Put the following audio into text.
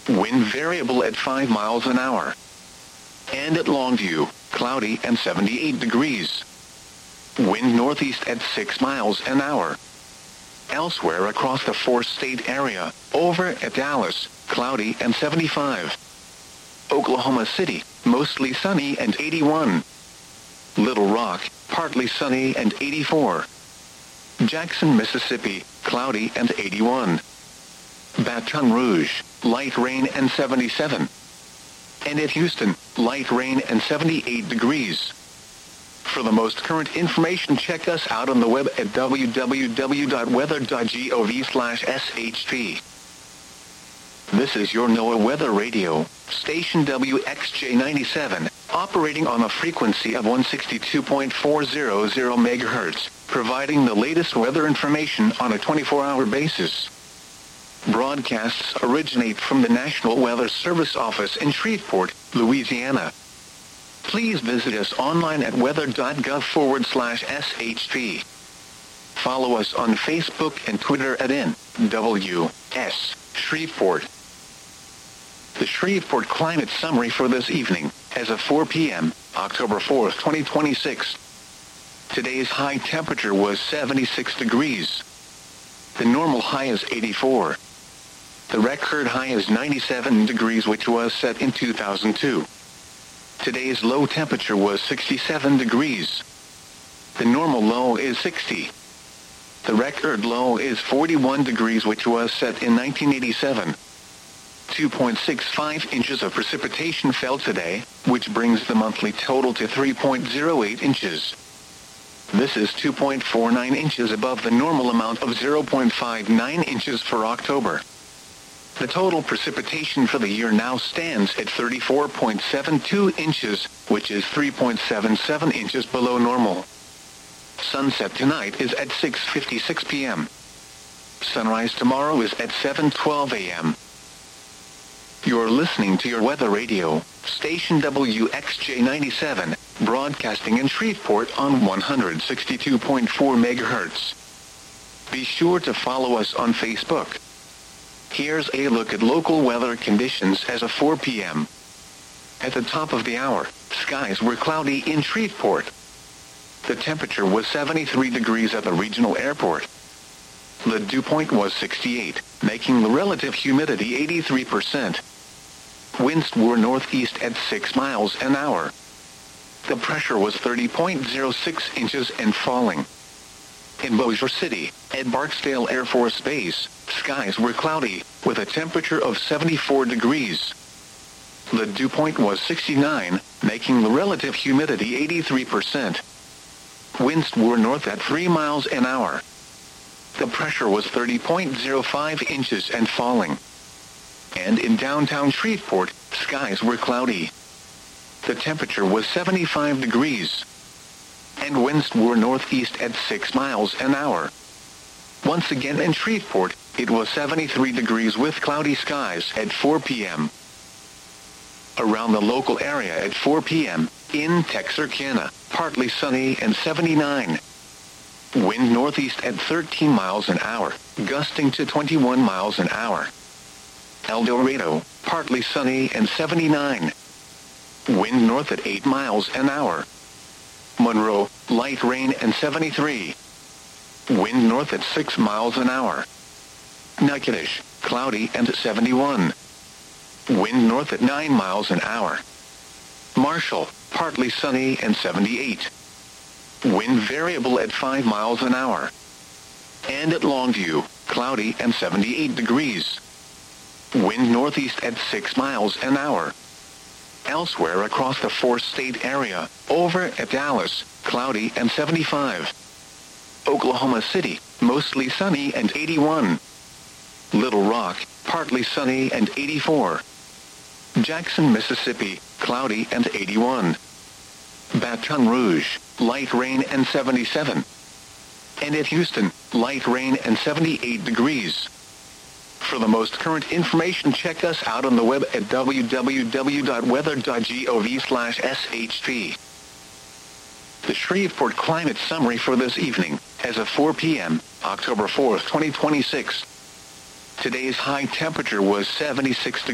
Wind variable at 5 miles an hour. And at Longview, cloudy and 78 degrees. Wind northeast at 6 miles an hour. Elsewhere across the four-state area, over at Dallas, cloudy and 75. Oklahoma City, mostly sunny and 81. Little Rock, partly sunny and 84. Jackson, Mississippi, cloudy and 81. Baton Rouge, light rain and 77. And at Houston, light rain and 78 degrees. For the most current information, check us out on the web at www.weather.gov/SHP. This is your NOAA Weather Radio, station WXJ97, operating on a frequency of 162.400 MHz, providing the latest weather information on a 24-hour basis. Broadcasts originate from the National Weather Service office in Shreveport, Louisiana. Please visit us online at weather.gov/SHP. Follow us on Facebook and Twitter at NWS Shreveport. The Shreveport Climate Summary for this evening, as of 4 p.m., October 4th, 2026. Today's high temperature was 76 degrees. The normal high is 84. The record high is 97 degrees, which was set in 2002. Today's low temperature was 67 degrees. The normal low is 60. The record low is 41 degrees, which was set in 1987. 2.65 inches of precipitation fell today, which brings the monthly total to 3.08 inches. This is 2.49 inches above the normal amount of 0.59 inches for October. The total precipitation for the year now stands at 34.72 inches, which is 3.77 inches below normal. Sunset tonight is at 6:56 p.m. Sunrise tomorrow is at 7:12 a.m. You're listening to your weather radio, station WXJ97, broadcasting in Shreveport on 162.4 MHz. Be sure to follow us on Facebook. Here's a look at local weather conditions as of 4 p.m. At the top of the hour, skies were cloudy in Shreveport. The temperature was 73 degrees at the regional airport. The dew point was 68, making the relative humidity 83%. Winds were northeast at 6 miles an hour. The pressure was 30.06 inches and falling. In Bossier City, at Barksdale Air Force Base, skies were cloudy, with a temperature of 74 degrees. The dew point was 69, making the relative humidity 83%. Winds were north at 3 miles an hour. The pressure was 30.05 inches and falling. And in downtown Shreveport, skies were cloudy. The temperature was 75 degrees. And winds were northeast at 6 miles an hour. Once again in Shreveport, it was 73 degrees with cloudy skies at 4 p.m. Around the local area at 4 p.m., in Texarkana, partly sunny and 79. Wind northeast at 13 miles an hour, gusting to 21 miles an hour. El Dorado, partly sunny and 79. Wind north at 8 miles an hour. Monroe, light rain and 73. Wind north at 6 miles an hour. Natchitoches, cloudy and 71. Wind north at 9 miles an hour. Marshall, partly sunny and 78. Wind variable at 5 miles an hour. And at Longview, cloudy and 78 degrees. Wind northeast at 6 miles an hour. Elsewhere across the four-state area, over at Dallas, cloudy and 75. Oklahoma City, mostly sunny and 81. Little Rock, partly sunny and 84. Jackson, Mississippi, cloudy and 81. Baton Rouge, light rain and 77. And at Houston, light rain and 78 degrees. For the most current information, check us out on the web at www.weather.gov/SHP. The Shreveport Climate Summary for this evening, as of 4 p.m., October 4th, 2026. Today's high temperature was 76 degrees.